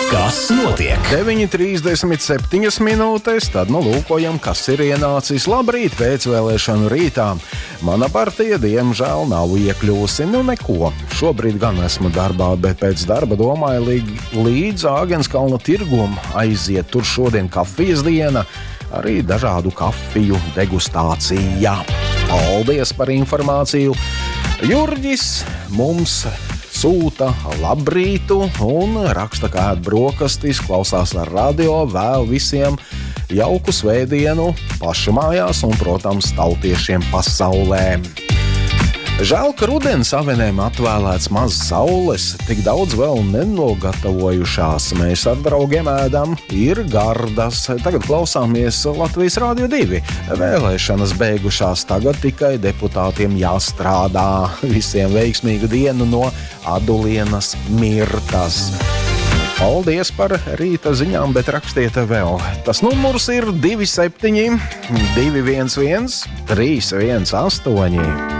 Kas notiek? 9:37 minūtes, tad lūkojam, kas ir ienācis. Labrīt, pēcvēlēšanu rītā. Mana partija, diemžēl, nav iekļūsi. Neko. Šobrīd gan esmu darbā, bet pēc darba domāju līdz Āgenskalna tirgum aiziet. Tur šodien kafijas diena, arī dažādu kafiju degustācija. Paldies par informāciju. Jurģis mums sūta labrītu un raksta, kā ēd brokastis, klausās ar radio, vēl visiem jauku svētdienu pašu mājās un, protams, tautiešiem pasaulē. Žēl, ka rudens avenēm atvēlēts maz saules, tik daudz vēl nenogatavojušās. Mēs ar draugiem ēdam, ir gardas. Tagad klausāmies Latvijas Rādio 2. Vēlēšanas beigušās, tagad tikai deputātiem jāstrādā. Visiem veiksmīgu dienu no Adulienas Mirtas. Paldies par rīta ziņām, bet rakstiet vēl. Tas numurs ir 27 211 318.